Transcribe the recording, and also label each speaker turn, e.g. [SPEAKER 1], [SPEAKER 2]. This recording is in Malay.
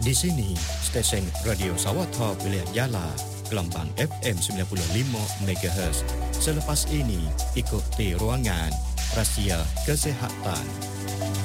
[SPEAKER 1] Di sini, stesen Radio Sawatha Wilayah Yala, Gelambang FM 95 MHz. Selepas ini, ikuti ruangan Rahsia Kesihatan.